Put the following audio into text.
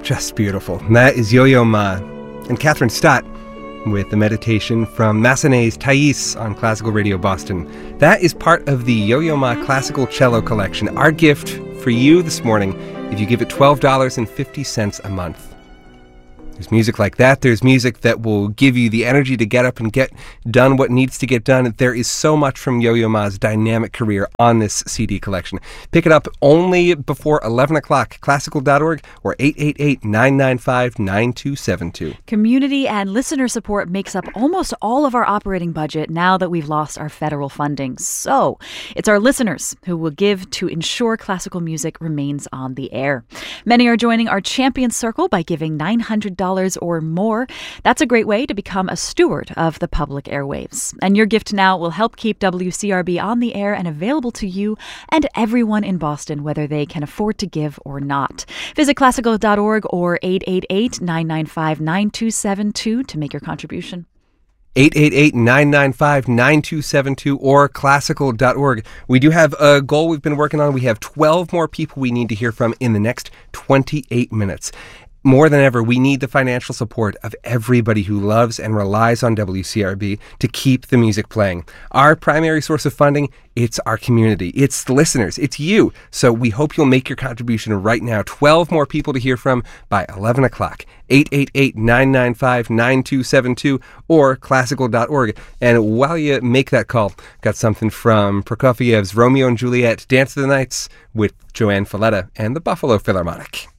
Just beautiful. And that is Yo-Yo Ma and Catherine Stott with the meditation from Massenet's Thais on Classical Radio Boston. That is part of the Yo-Yo Ma Classical Cello Collection. Our gift for you this morning, if you give it $12.50 a month. There's music like that. There's music that will give you the energy to get up and get done what needs to get done. There is so much from Yo-Yo Ma's dynamic career on this CD collection. Pick it up only before 11 o'clock. Classical.org or 888-995-9272. Community and listener support makes up almost all of our operating budget now that we've lost our federal funding. So it's our listeners who will give to ensure classical music remains on the air. Many are joining our Champions Circle by giving $900 or more. That's a great way to become a steward of the public airwaves. And your gift now will help keep WCRB on the air and available to you and everyone in Boston, whether they can afford to give or not. Visit classical.org or 888-995-9272 to make your contribution. 888-995-9272 or classical.org. We do have a goal we've been working on. We have 12 more people we need to hear from in the next 28 minutes. More than ever, we need the financial support of everybody who loves and relies on WCRB to keep the music playing. Our primary source of funding, it's our community. It's the listeners. It's you. So we hope you'll make your contribution right now. 12 more people to hear from by 11 o'clock. 888-995-9272 or classical.org. And while you make that call, got something from Prokofiev's Romeo and Juliet, Dance of the Nights with Joanne Falletta and the Buffalo Philharmonic.